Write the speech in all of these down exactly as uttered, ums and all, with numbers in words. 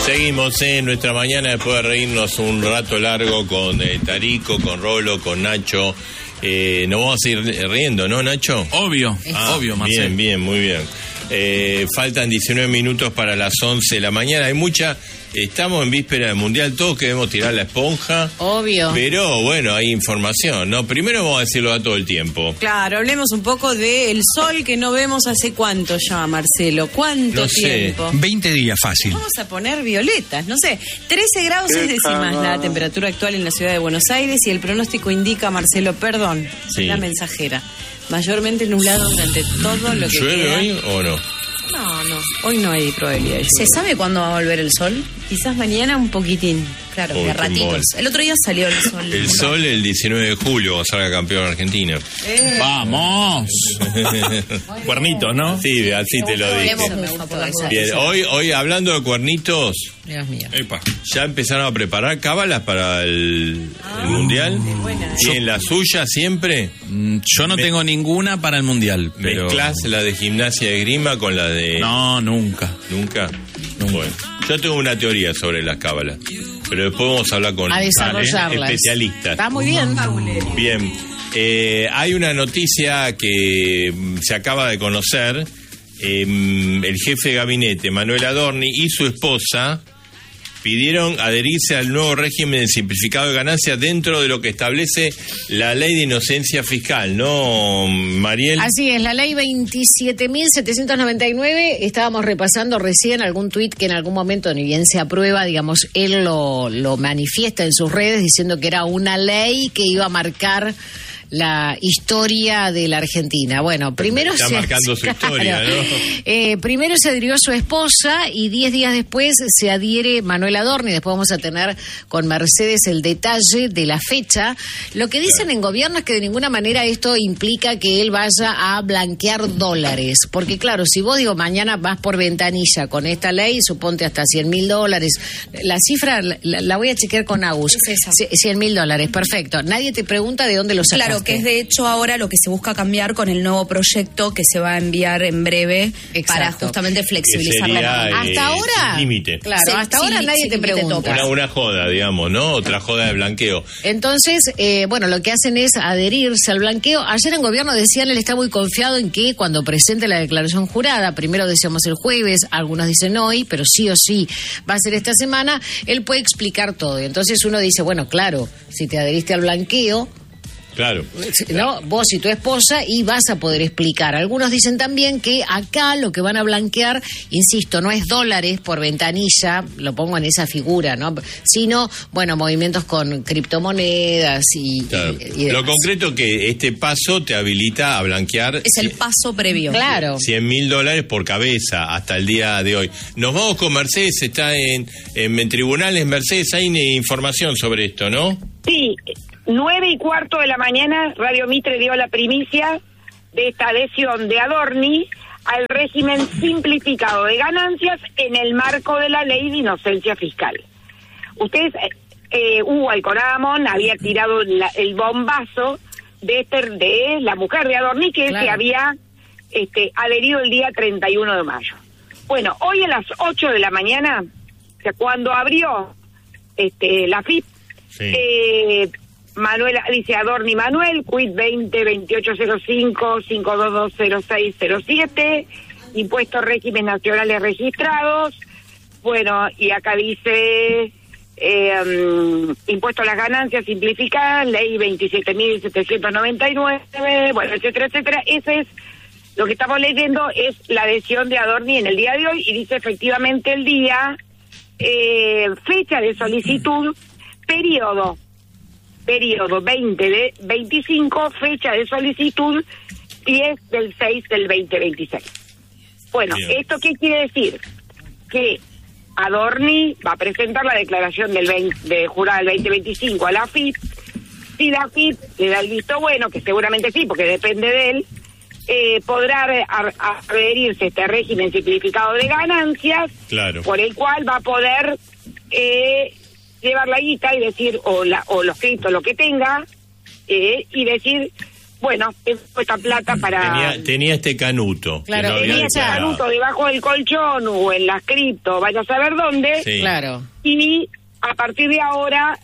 Seguimos en nuestra mañana después de reírnos un rato largo con eh, Tarico, con Rolo, con Nacho. Eh, nos vamos a ir riendo, ¿no, Nacho? Obvio, ah, obvio, Marcelo. Bien, bien, muy bien. Eh, faltan diecinueve minutos para las once de la mañana. Hay mucha... Estamos en víspera del Mundial, todos queremos tirar la esponja. Obvio. Pero bueno, hay información, ¿no? Primero vamos a decirlo a todo el tiempo. Claro, hablemos un poco del sol que no vemos hace cuánto ya, Marcelo. ¿Cuánto no sé. tiempo? veinte días, fácil. Vamos a poner violetas, no sé. trece grados es décimas la temperatura actual en la ciudad de Buenos Aires y el pronóstico indica, Marcelo, perdón, sí. La mensajera. Mayormente nublado durante todo lo que ¿Llueve queda. hoy o no? No, no, hoy no hay probabilidad. ¿Se sabe cuándo va a volver el sol? Quizás mañana un poquitín. Claro, Uy, de qué ratitos. mol. El otro día salió el sol. El sol el diecinueve de julio, cuando salga campeón Argentina. Eh. ¡Vamos! Cuernitos, ¿no? Sí, así te lo dije. Eso me gusta por esa- Bien, hoy, hoy hablando de cuernitos, Dios mío. Epa. ¿ya empezaron a preparar cábalas para el, el Mundial? buena. ¿Tienen la suya siempre? Mm, Yo no Me- tengo ninguna para el Mundial, pero... ¿Mezclás la de gimnasia de grima con la de...? No, nunca. ¿Nunca? Bueno, yo tengo una teoría sobre las cábalas, pero después vamos a hablar con A desarrollarlas. especialistas. Está muy bien. Bien, eh, hay una noticia que mm, se acaba de conocer. Eh, el jefe de gabinete, Manuel Adorni, y su esposa pidieron adherirse al nuevo régimen de simplificado de ganancias dentro de lo que establece la ley de inocencia fiscal, ¿no, Mariel? Así es, la ley veintisiete mil setecientos noventa y nueve, estábamos repasando recién algún tuit que en algún momento, ni bien se aprueba, digamos, él lo, lo manifiesta en sus redes diciendo que era una ley que iba a marcar la historia de la Argentina. Bueno, primero Está se, marcando su claro, historia, ¿no? Eh, primero se adhirió su esposa y diez días después se adhiere Manuel Adorni. Después vamos a tener con Mercedes el detalle de la fecha. Lo que dicen en gobierno es que de ninguna manera esto implica que él vaya a blanquear dólares. Porque claro, si vos digo mañana vas por ventanilla con esta ley, suponte hasta cien mil dólares. La cifra la, la voy a chequear con Agus. Es esa. cien mil dólares, perfecto. Nadie te pregunta de dónde lo sacaste. Claro, que es de hecho ahora lo que se busca cambiar con el nuevo proyecto que se va a enviar en breve. Exacto. Para justamente flexibilizar Que sería, la norma. eh, Hasta ahora, sin límite. claro, Sí, hasta sin ahora li- nadie sin te límite pregunta. Una, una joda, digamos, ¿no? Otra joda de blanqueo. Entonces, eh, bueno, lo que hacen es adherirse al blanqueo. Ayer en gobierno decían, él está muy confiado en que cuando presente la declaración jurada, primero decíamos el jueves, algunos dicen hoy, pero sí o sí va a ser esta semana, él puede explicar todo. Y entonces uno dice, bueno, claro, si te adheriste al blanqueo, Claro. ¿no? Vos y tu esposa, y vas a poder explicar. Algunos dicen también que acá lo que van a blanquear, insisto, no es dólares por ventanilla, lo pongo en esa figura, ¿no? Sino, bueno, movimientos con criptomonedas y, Claro. y- y Lo demás. concreto que este paso te habilita a blanquear Es el paso previo. Claro. cien mil dólares por cabeza hasta el día de hoy. Nos vamos con Mercedes, está en, en, en tribunales. Mercedes, hay información sobre esto, ¿no? Sí, nueve y cuarto de la mañana, Radio Mitre dio la primicia de esta adhesión de Adorni al régimen simplificado de ganancias en el marco de la ley de inocencia fiscal. Ustedes, eh, Hugo Alcoramón había tirado la- el bombazo de, este, de la mujer de Adorni que Claro. se había este, adherido el día treinta y uno de mayo. Bueno, hoy a las ocho de la mañana, o sea, cuando abrió este, la F I P, Sí. eh, Manuel, dice Adorni Manuel, quit veinte veintiocho cero cinco cinco dos dos cero seis cero siete, impuestos regímenes nacionales registrados, bueno, y acá dice eh, um, impuesto a las ganancias simplificadas, ley veintisiete mil setecientos noventa y nueve, bueno, etcétera, etcétera. Ese es lo que estamos leyendo, es la adhesión de Adorni en el día de hoy, y dice efectivamente el día, eh, fecha de solicitud, periodo periodo veinte de veinticinco, fecha de solicitud diez del seis del veinte veintiséis. Bueno, Bien. ¿esto qué quiere decir? Que Adorni va a presentar la declaración del veinte, de jurada del veinte veinticinco a la F I P. Si la F I P le da el visto bueno, que seguramente sí, porque depende de él, eh, podrá adherirse a este régimen simplificado de ganancias, Claro. por el cual va a poder eh, llevar la guita y decir, o, la, o los créditos, lo que tenga, eh, y decir, bueno, es esta plata para... Tenía, tenía este canuto. que Claro, no había tenía este declarado. canuto debajo del colchón o en las cripto, vaya a saber dónde, Sí. Claro. y a partir de ahora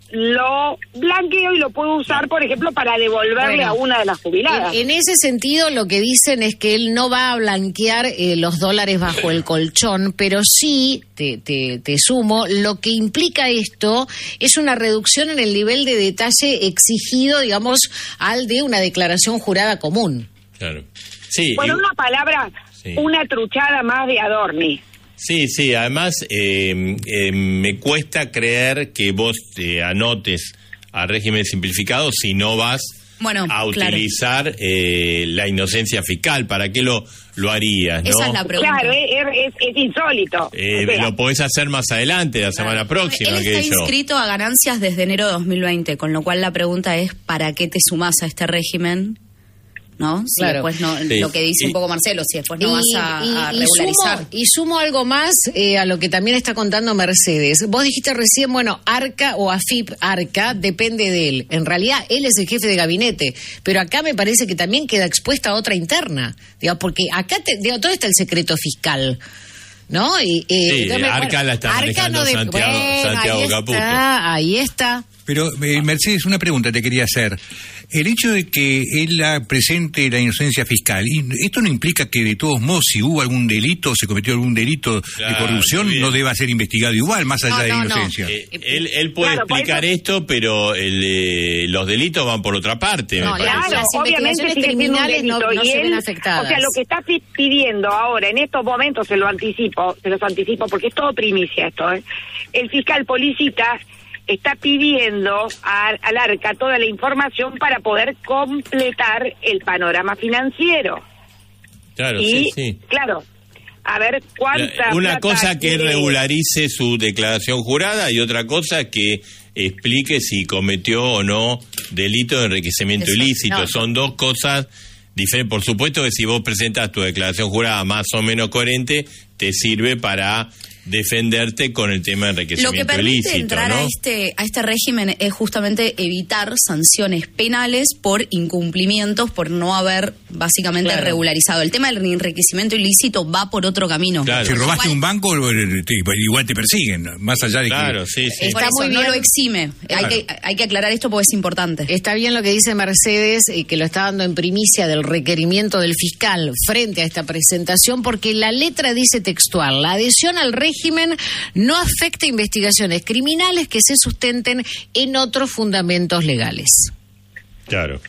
lo blanqueo y lo puedo usar, por ejemplo, para devolverle Bueno, a una de las jubiladas. En, en ese sentido, lo que dicen es que él no va a blanquear eh, los dólares bajo el colchón, pero sí, te, te, te sumo, lo que implica esto es una reducción en el nivel de detalle exigido, digamos, al de una declaración jurada común. Claro. Sí, Bueno, y- una palabra, Sí. una truchada más de Adorni. sí, sí, además eh, eh, me cuesta creer que vos te anotes a régimen simplificado si no vas Bueno, a claro. utilizar eh, la inocencia fiscal. ¿Para qué lo, lo harías, no? Esa es la pregunta. Claro, es, es, es insólito. Eh, O sea, lo podés hacer más adelante, la semana próxima, Él que está yo. inscrito a ganancias desde enero de dos mil veinte, con lo cual la pregunta es, ¿para qué te sumás a este régimen? ¿No? Si Claro. después no, Sí. lo que dice Y- un poco Marcelo, si después no vas a, a regularizar. Sumo, y sumo algo más eh, a lo que también está contando Mercedes. Vos dijiste recién, bueno, Arca o AFIP, Arca, depende de él. En realidad, él es el jefe de gabinete, pero acá me parece que también queda expuesta a otra interna, digamos, porque acá te, digo, todo está el secreto fiscal. ¿No? Y, eh, Sí, entonces, Arca la está manejando de- Santiago- bueno, Santiago ahí Caputo. está, ahí está. Pero, eh, Mercedes, una pregunta te quería hacer. El hecho de que él la presente la inocencia fiscal, ¿y esto no implica que de todos modos, si hubo algún delito, se cometió algún delito Claro, de corrupción, muy bien. no deba ser investigado igual, más allá No, de la no, no. inocencia? Eh, él, él puede Claro, por explicar eso- esto, pero el, eh, los delitos van por otra parte, No, me la- parece. Claro, Las obviamente investigaciones sigue siendo un criminales no- delito, no y se ven él, afectadas. O sea, lo que está pi- pidiendo ahora, en estos momentos, se lo anticipo, se los anticipo, porque es todo primicia esto, ¿eh? El fiscal Policita está pidiendo a- al Arca toda la información para poder completar el panorama financiero. Claro, y, sí, sí. claro, a ver cuánta La- Una plata cosa que quiere- regularice su declaración jurada y otra cosa que explique si cometió o no delito de enriquecimiento Eso, ilícito. no. Son dos cosas diferentes. Por supuesto que si vos presentas tu declaración jurada más o menos coherente, te sirve para defenderte con el tema de Lo que enriquecimiento permite ilícito, entrar ¿no? a este a este régimen es justamente evitar sanciones penales por incumplimientos, por no haber básicamente Claro. regularizado. El tema del enriquecimiento ilícito va por otro camino. Claro. Si robaste Igual- un banco, eh, te- igual te persiguen, más allá de Claro, que... sí, sí. Por Está eso muy no bien. lo exime. Claro. Hay, que, hay que aclarar esto porque es importante. Está bien lo que dice Mercedes, y que lo está dando en primicia del requerimiento del fiscal frente a esta presentación, porque la letra dice textual: la adhesión al régimen no afecta investigaciones criminales que se sustenten en otros fundamentos legales. Claro.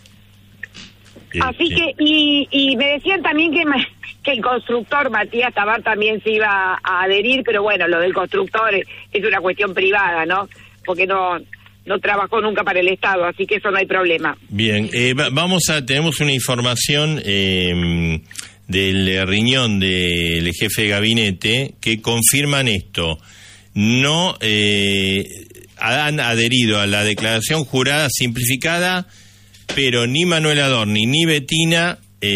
Sí, Así sí. que, y, y me decían también que, ma- que el constructor Matías Tabar también se iba a adherir, pero bueno, lo del constructor es, es una cuestión privada, ¿no? Porque no no trabajó nunca para el Estado, así que eso no hay problema. Bien, eh, va- vamos a, tenemos una información eh, del riñón del jefe de gabinete que confirman esto. No eh, han adherido a la declaración jurada simplificada, pero ni Manuel Adorni ni Betina,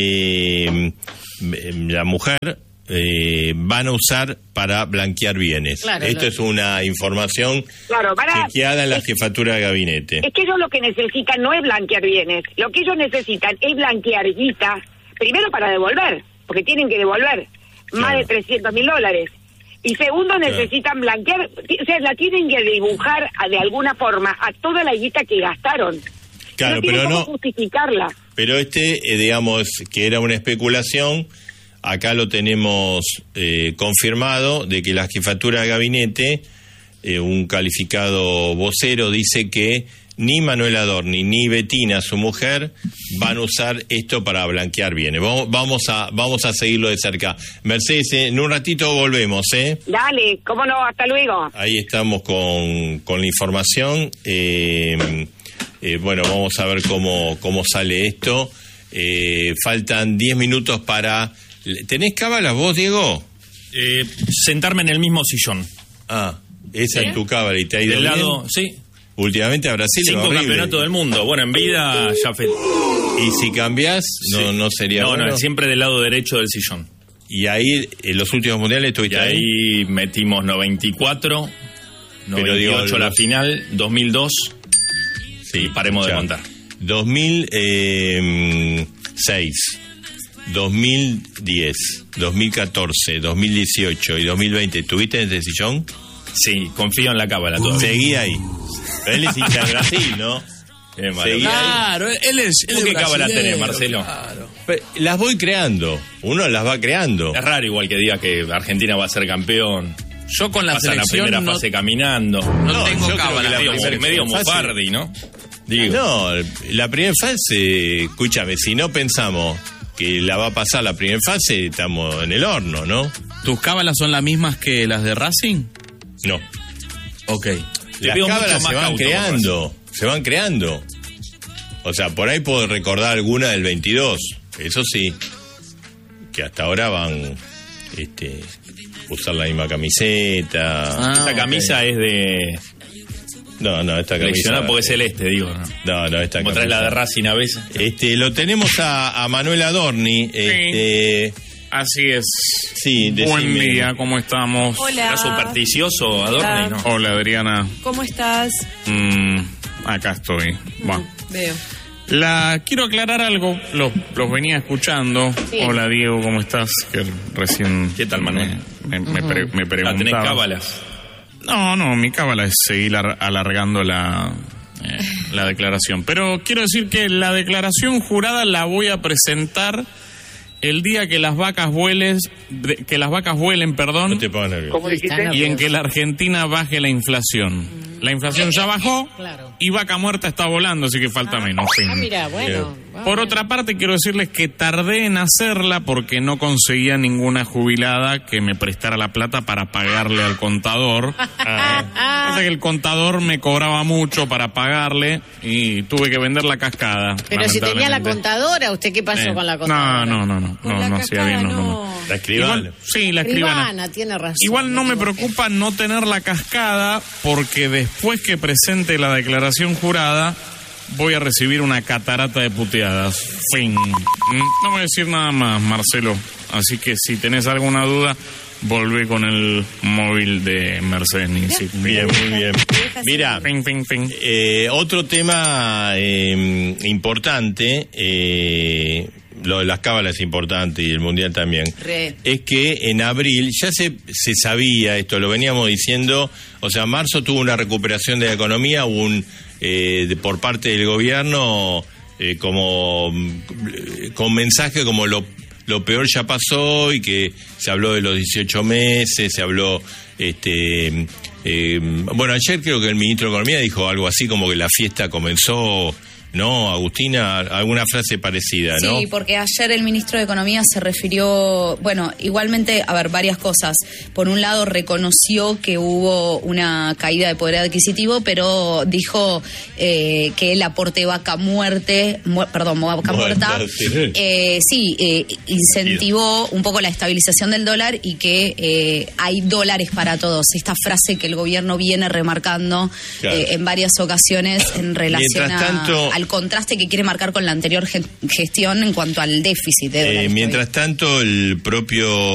eh, la mujer, eh, van a usar para blanquear bienes. Claro, Esto lo- es una información Claro, para, chequeada en la es, jefatura de gabinete. es que ellos lo que necesitan no es blanquear bienes, lo que ellos necesitan es blanquear guita, primero para devolver, porque tienen que devolver más Claro. de trescientos mil dólares. Y segundo, necesitan blanquear, o sea, la tienen que dibujar a- de alguna forma a toda la guita que gastaron. Claro, no tienen pero cómo no- justificarla. Pero este, eh, digamos, que era una especulación, acá lo tenemos eh, confirmado, de que la jefatura de gabinete, eh, un calificado vocero, dice que ni Manuel Adorni ni Betina, su mujer, van a usar esto para blanquear bienes. Vamos, vamos, a, vamos a seguirlo de cerca. Mercedes, eh, en un ratito volvemos, ¿eh? Dale, cómo no, hasta luego. Ahí estamos con, con la información. Eh, eh, bueno, vamos a ver cómo, cómo sale esto. Eh, faltan diez minutos para... ¿Tenés cábala vos, Diego? Eh, sentarme en el mismo sillón. Ah, esa es tu cábala y te ha ido Del bien. lado, sí. Últimamente a Brasil le va Cinco horrible. campeonatos del mundo. Bueno, en vida ya fe. Y si cambiás, no, Sí. no sería No, bueno. no, siempre del lado derecho del sillón. Y ahí, en los últimos mundiales, Y estuviste ahí. ahí metimos noventa y cuatro, Pero digo, noventa y ocho la los- final, dos mil dos, Sí, y paremos de ya. contar. dos mil seis, dos mil diez, dos mil catorce, dos mil dieciocho y dos mil veinte, ¿estuviste en este sillón? Sí, confío en la cábala todavía. Seguí ahí. Él es hincha de Brasil, ¿no? Qué Seguí ahí. Claro, él es. él ¿Vos es qué cábala brasilero, tenés, Marcelo? Claro. Pero las voy creando. Uno las va creando. Es raro igual que diga que Argentina va a ser campeón. Yo con la Pasa la selección primera no, fase caminando. no No, tengo yo creo cábala. que la medio, primera medio fase- Mufardi, ¿no? Digo. No, la primera fase, escúchame, si no pensamos que la va a pasar la primera fase, estamos en el horno, ¿no? ¿Tus cábalas son las mismas que las de Racing? No. Ok. Te Las pido mucho cábalas más se van cauto, creando, se van creando. O sea, por ahí puedo recordar alguna del veintidós, eso sí, que hasta ahora van este, usar la misma camiseta. Ah, Esta ok. camisa es de No, no, esta camisa. seleccionada porque es celeste, digo. ¿no? No, no, esta Como traes camisa. la de Racing a veces. Este, lo tenemos a, a Manuel Adorni. Este, Así es. sí, Buen decime. día, ¿cómo estamos? Hola. ¿Está supersticioso, Adorni? ¿No? Hola, Adriana. ¿Cómo estás? Mm, acá estoy. Bueno. Veo. La quiero aclarar algo, los, los venía escuchando. Sí. Hola Diego, ¿cómo estás? Que recién ¿Qué tal, Manuel? Me, me, me pre- me Ah, tenés preguntaba. cábalas. No, no, mi cábala es seguir ar- alargando la, eh, la declaración. Pero quiero decir que la declaración jurada la voy a presentar el día que las vacas vuelen, de- que las vacas vuelen, perdón, No te pongas nervioso. ¿Cómo dijiste? Está y en que la Argentina baje la inflación. La inflación ya bajó Claro. y vaca muerta está volando, así que falta menos. Fin. Ah, mira, bueno. Por otra parte, quiero decirles que tardé en hacerla porque no conseguía ninguna jubilada que me prestara la plata para pagarle al contador. Ah, pasa que el contador me cobraba mucho para pagarle y tuve que vender la cascada. Pero si tenía la lamentablemente. contadora, ¿usted qué pasó Eh, con la contadora? No, no, no, no, Con no, la no hacía cascada, bien los no. números. La escribana. Igual, sí, la escribana. Escribana, tiene razón. Igual no me equivoqué. preocupa no tener la cascada porque después que presente la declaración jurada voy a recibir una catarata de puteadas. Fin. Mm, No voy a decir nada más, Marcelo. Así que si tenés alguna duda, volvé con el móvil de Mercedes Ninzi. Bien, muy bien. Mira, Fin, fin, fin. eh, otro tema eh, importante, eh, lo de las cábalas es importante y el mundial también, Re. es que en abril ya se, se sabía esto, lo veníamos diciendo, o sea, marzo tuvo una recuperación de la economía, hubo un, eh, de- por parte del gobierno eh, como mm, con mensaje como lo, lo peor ya pasó y que se habló de los dieciocho meses, se habló, este, eh, bueno, ayer creo que el ministro de Economía dijo algo así como que la fiesta comenzó, ¿no, Agustina? Alguna frase parecida, ¿no? Sí, porque ayer el ministro de Economía se refirió, bueno, igualmente, a ver, varias cosas. Por un lado, reconoció que hubo una caída de poder adquisitivo, pero dijo eh, que el aporte vaca muerte, mu- perdón, vaca Muerta, muerta, sí. eh, sí, eh, incentivó un poco la estabilización del dólar y que eh, hay dólares para todos. Esta frase que el gobierno viene remarcando Claro. eh, en varias ocasiones en relación Mientras a- tanto- al contraste que quiere marcar con la anterior gen- gestión en cuanto al déficit de dólares Eh, que mientras tanto, el propio